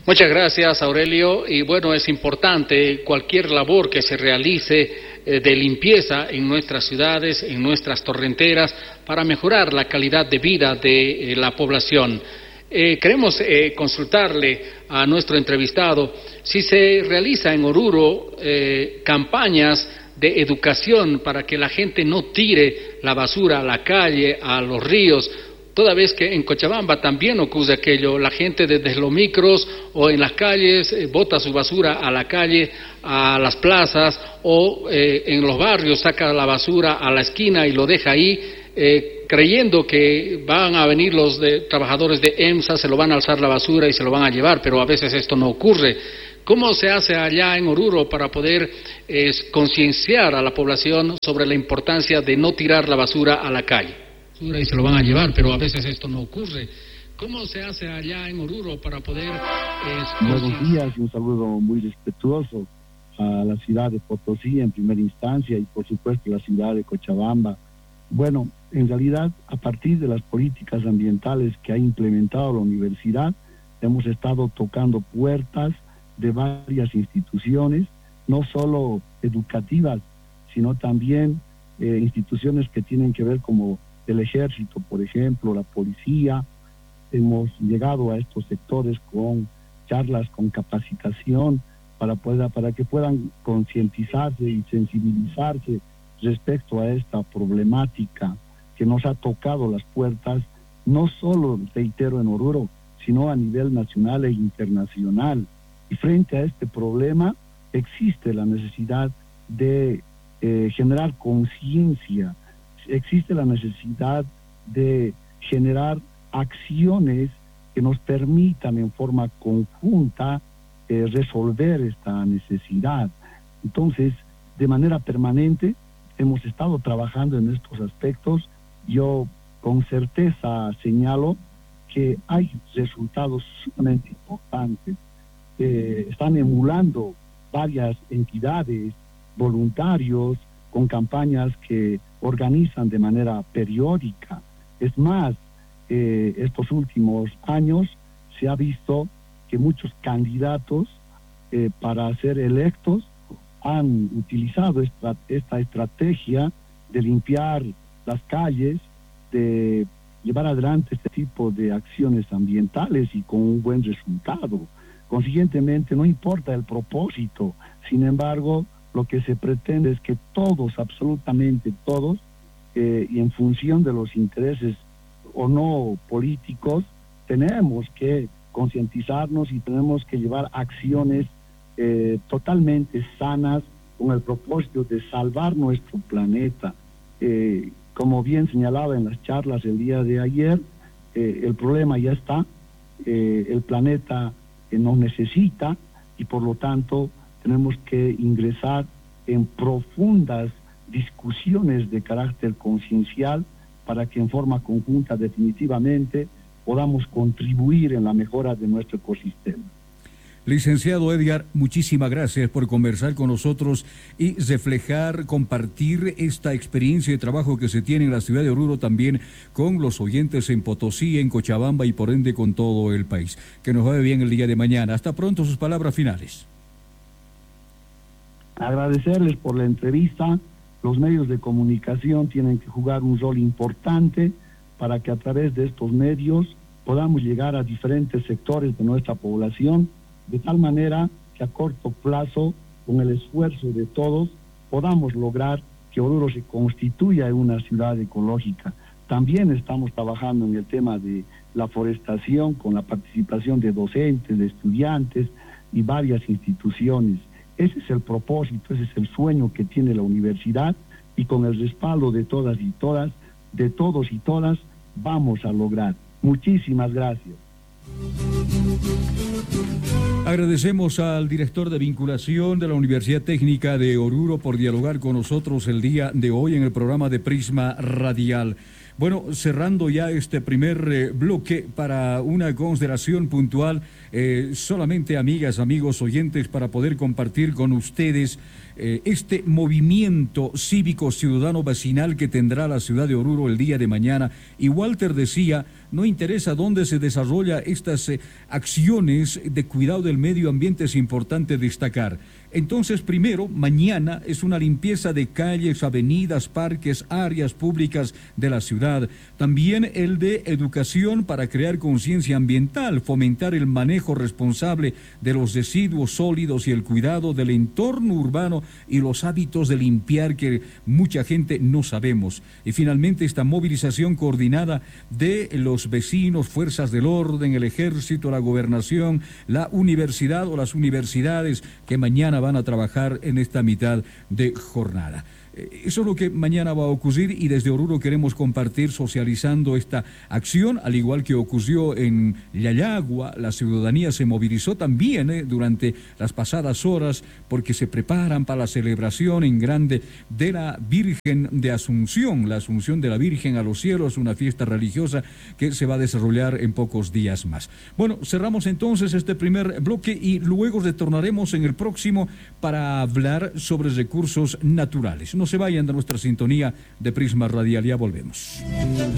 Muchas gracias, Aurelio. Y bueno, es importante cualquier labor que se realice de limpieza en nuestras ciudades, en nuestras torrenteras, para mejorar la calidad de vida de la población. Queremos consultarle a nuestro entrevistado si se realiza en Oruro campañas de educación para que la gente no tire la basura a la calle, a los ríos, toda vez que en Cochabamba también ocurre aquello, la gente desde los micros o en las calles bota su basura a la calle, a las plazas o en los barrios saca la basura a la esquina y lo deja ahí, creyendo que van a venir los trabajadores de EMSA, se lo van a alzar la basura y se lo van a llevar, pero a veces esto no ocurre. ¿Cómo se hace allá en Oruro para poder concienciar a la población sobre la importancia de no tirar la basura a la calle? Y se lo van a llevar, pero a veces esto no ocurre. ¿Cómo se hace allá en Oruro para poder... Buenos días y un saludo muy respetuoso a la ciudad de Potosí en primera instancia y por supuesto la ciudad de Cochabamba. Bueno, en realidad a partir de las políticas ambientales que ha implementado la universidad, hemos estado tocando puertas de varias instituciones, no solo educativas, sino también instituciones que tienen que ver como el ejército, por ejemplo, la policía. Hemos llegado a estos sectores con charlas, con capacitación, para que puedan concientizarse y sensibilizarse respecto a esta problemática que nos ha tocado las puertas, no solo, reitero, en Oruro, sino a nivel nacional e internacional. Y frente a este problema existe la necesidad de generar conciencia, existe la necesidad de generar acciones que nos permitan en forma conjunta resolver esta necesidad. Entonces, de manera permanente hemos estado trabajando en estos aspectos. Yo con certeza señalo que hay resultados sumamente importantes. Están emulando varias entidades, voluntarios, con campañas que organizan de manera periódica. Es más, estos últimos años se ha visto que muchos candidatos para ser electos han utilizado esta estrategia de limpiar las calles, de llevar adelante este tipo de acciones ambientales y con un buen resultado. Consiguientemente, no importa el propósito, sin embargo, lo que se pretende es que todos, absolutamente todos, y en función de los intereses o no políticos, tenemos que concientizarnos y tenemos que llevar acciones totalmente sanas con el propósito de salvar nuestro planeta. Como bien señalaba en las charlas el día de ayer, el problema ya está, el planeta nos necesita y por lo tanto tenemos que ingresar en profundas discusiones de carácter conciencial para que en forma conjunta definitivamente podamos contribuir en la mejora de nuestro ecosistema. Licenciado Edgar, muchísimas gracias por conversar con nosotros y reflejar, compartir esta experiencia de trabajo que se tiene en la ciudad de Oruro también con los oyentes en Potosí, en Cochabamba y por ende con todo el país. Que nos vaya bien el día de mañana. Hasta pronto, sus palabras finales. Agradecerles por la entrevista. Los medios de comunicación tienen que jugar un rol importante para que a través de estos medios podamos llegar a diferentes sectores de nuestra población, de tal manera que a corto plazo, con el esfuerzo de todos, podamos lograr que Oruro se constituya en una ciudad ecológica. También estamos trabajando en el tema de la forestación con la participación de docentes, de estudiantes y varias instituciones. Ese es el propósito, ese es el sueño que tiene la universidad y con el respaldo de todas y todas, de todos y todas, vamos a lograr. Muchísimas gracias. Agradecemos al director de vinculación de la Universidad Técnica de Oruro por dialogar con nosotros el día de hoy en el programa de Prisma Radial. Bueno, cerrando ya este primer bloque para una consideración puntual, solamente amigas, amigos, oyentes, para poder compartir con ustedes este movimiento cívico ciudadano vecinal que tendrá la ciudad de Oruro el día de mañana. Y Walter decía, no interesa dónde se desarrolla estas acciones de cuidado del medio ambiente, es importante destacar. Entonces, primero, mañana es una limpieza de calles, avenidas, parques, áreas públicas de la ciudad. También el de educación para crear conciencia ambiental, fomentar el manejo responsable de los residuos sólidos y el cuidado del entorno urbano y los hábitos de limpiar que mucha gente no sabemos. Y finalmente esta movilización coordinada de los vecinos, fuerzas del orden, el ejército, la gobernación, la universidad o las universidades que mañana van a trabajar en esta mitad de jornada. Eso es lo que mañana va a ocurrir y desde Oruro queremos compartir socializando esta acción, al igual que ocurrió en Yayagua. La ciudadanía se movilizó también durante las pasadas horas porque se preparan para la celebración en grande de la Virgen de Asunción, la Asunción de la Virgen a los cielos, una fiesta religiosa que se va a desarrollar en pocos días más. Bueno, cerramos entonces este primer bloque y luego retornaremos en el próximo para hablar sobre recursos naturales. No se vayan de nuestra sintonía de Prisma Radial, ya volvemos.